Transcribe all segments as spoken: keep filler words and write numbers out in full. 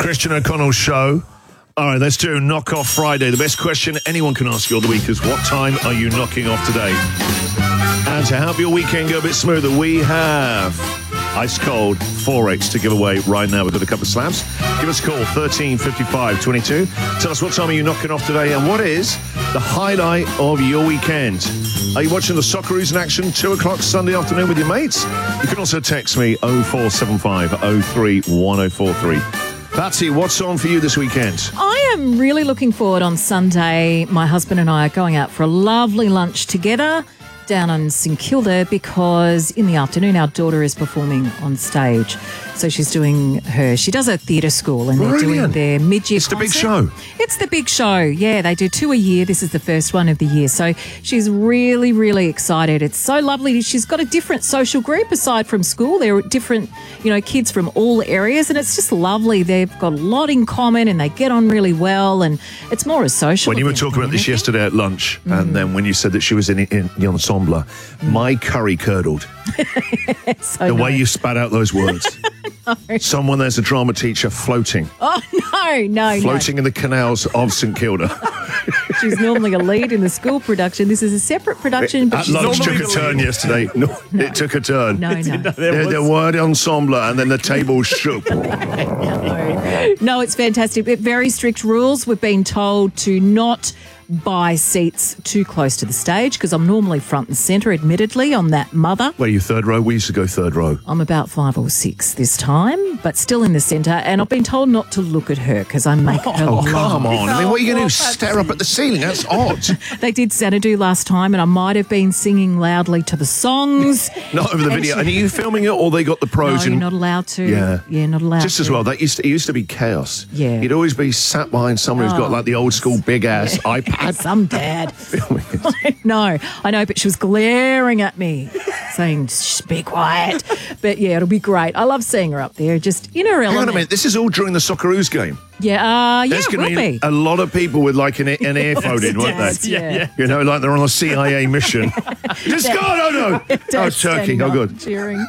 Christian O'Connell Show. All right, let's do Knock Off Friday. The best question anyone can ask you all the week is, what time are you knocking off today? And to help your weekend go a bit smoother, we have ice cold four X to give away right now. We've got a couple of slabs. Give us a call, thirteen fifty-five twenty-two. Tell us what time are you knocking off today and what is the highlight of your weekend. Are you watching the Socceroos in action, two o'clock Sunday afternoon with your mates? You can also text me oh four seven five oh three one oh four three. Patsy, what's on for you this weekend? I am really looking forward on Sunday. My husband and I are going out for a lovely lunch together down in St Kilda because in the afternoon our daughter is performing on stage. So she's doing her, she does a theatre school and they're Brilliant. doing their mid-year It's the big concert. show. It's the big show, yeah. They do two a year. This is the first one of the year. So she's really, really excited. It's so lovely. She's got a different social group aside from school. They're different, you know, kids from all areas and it's just lovely. They've got a lot in common and they get on really well and it's more a social When you were event talking than about this anything. yesterday at lunch, mm. and then when you said that she was in, in the ensemble, mm. my curry curdled. so the no. way you spat out those words. no. Someone there's a drama teacher floating. Oh, no, no, Floating no. in the canals of St Kilda. She's normally a lead in the school production. This is a separate production. But At she's lunch took normally a the turn lead. yesterday. No, No. It took a turn. No, no. There, there were the ensemble and then the table shook. no. No, it's fantastic. But very strict rules. We've been told to not buy seats too close to the stage because I'm normally front and centre, admittedly, on that mother. Where are you, third row? We used to go third row. I'm about five or six this time, but still in the centre. And I've been told not to look at her because I make her Oh, laugh. come on. I mean, what are you going to do? Stare up at the ceiling? That's odd. They did Xanadu last time and I might have been singing loudly to the songs. Not over the And video. she- And are you filming it or they got the No, pros? you're in? not allowed to. Yeah. Yeah, not allowed Just to. as well, that used to, it used to be chaos. Yeah. You'd always be sat behind someone who's got Oh, like the old school big ass iPad. Some dad. filming it. No, I know, but she was glaring at me, saying, shh, be quiet. But yeah, it'll be great. I love seeing her up there, just in her Hang element. on a minute, this is all during the Socceroos game. Yeah, uh, yeah, There's it will going to be. be a lot of people with like an, an earphone in, won't Dads, they? yeah, yeah. You know, like they're on a C I A mission. Just go, no, no. Oh, Dads Turkey. stand Oh, up good. Cheering.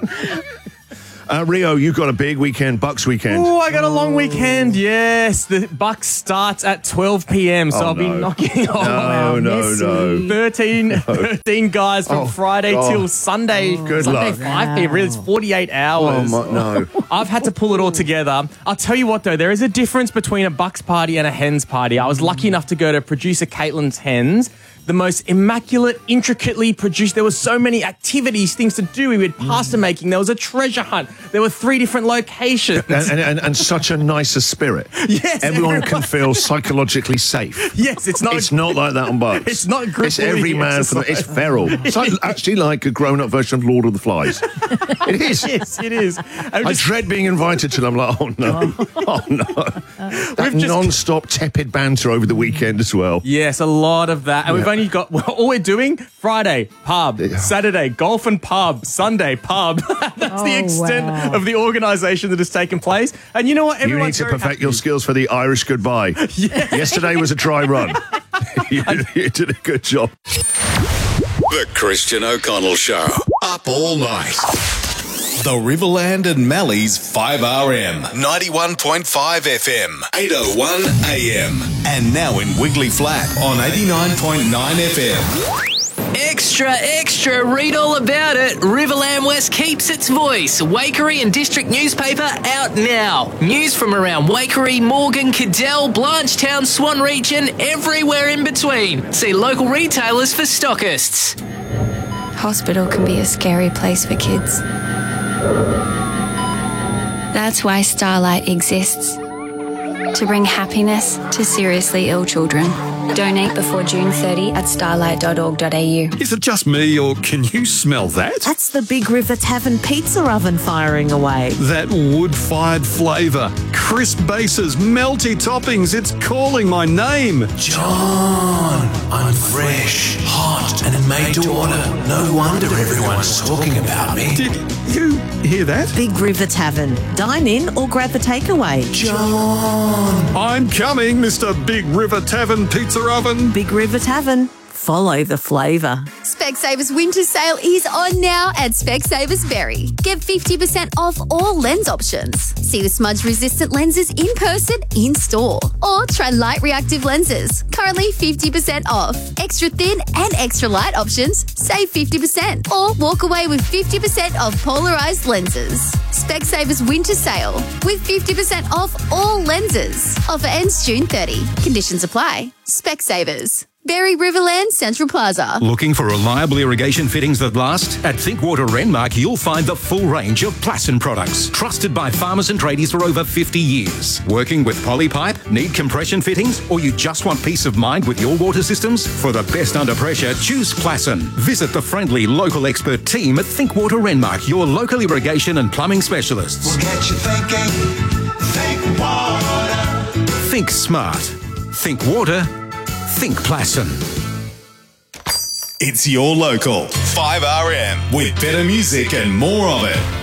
Uh, Rio, you've got a big weekend, Bucks weekend. Oh, I got a long weekend. Yes, the Bucks starts at twelve p.m. So Oh, I'll be no. knocking off No, no, Messi. no. thirteen, thirteen guys from Oh, Friday God. till Sunday. Good Sunday luck. five p.m. Really, it's forty-eight hours. Oh, my, no. I've had to pull it all together. I'll tell you what, though, there is a difference between a Bucks party and a Hens party. I was lucky enough to go to producer Caitlin's Hens. The most immaculate, intricately produced. There were so many activities, things to do. We had pasta making. There was a treasure hunt. There were three different locations. And, and, and, and such a nicer spirit. Yes, Everyone everyone- can feel psychologically safe. Yes, it's not. It's not like that on Bucks. It's not group It's every bullying man for the, it's exercise. feral. It's like, actually like a grown-up version of Lord of the Flies. It is. Yes, it is. I'm I just- dread being invited to them. I'm like, oh no, oh no. That We've just- non-stop tepid banter over the weekend as well. Yes, a lot of that. And we've Yeah. only got, well, all we're doing, Friday, pub, Saturday, golf and pub, Sunday, pub. That's Oh, the extent wow. of the organisation that has taken place. And you know what? You need Everyone's to very perfect happy. your skills for the Irish goodbye. Yesterday was a dry run. you, you did a good job. The Christian O'Connell Show. Up all night. The Riverland and Mally's five R M. ninety-one point five F M. eight oh one A M. And now in Wiggly Flat on eighty-nine point nine F M. Extra, extra, read all about it. Riverland West keeps its voice. Wakery and District newspaper out now. News from around Wakery, Morgan, Cadell, Blanchetown, Swan region, everywhere in between. See local retailers for stockists. Hospital can be a scary place for kids. That's why Starlight exists. To bring happiness to seriously ill children. Donate before June thirtieth at starlight dot org dot a u. Is it just me, or can you smell that? That's the Big River Tavern pizza oven firing away. That wood-fired flavour, crisp bases, melty toppings, it's calling my name. John, I'm fresh, hot, and made to order. No wonder everyone's talking about me. Did you hear that? Big River Tavern. Dine in or grab the takeaway. John. I'm coming, Mister Big River Tavern Pizza Oven. Big River Tavern. Follow the flavour. Specsavers Winter Sale is on now at Specsavers Berry. Get fifty percent off all lens options. See the smudge-resistant lenses in person, in store. Or try light reactive lenses. Currently fifty percent off. Extra thin and extra light options, save fifty percent. Or walk away with fifty percent off polarised lenses. Specsavers Winter Sale with fifty percent off all lenses. Offer ends June thirtieth. Conditions apply. Specsavers. Berry Riverland Central Plaza. Looking for reliable irrigation fittings that last? At Thinkwater Renmark, you'll find the full range of Plasson products, trusted by farmers and tradies for over fifty years. Working with Polypipe? Need compression fittings? Or you just want peace of mind with your water systems? For the best under pressure, choose Plasson. Visit the friendly local expert team at Thinkwater Renmark, your local irrigation and plumbing specialists. We'll get you thinking. Think water. Think smart. Think water. Think Plasson. It's your local five R M with better music and more of it.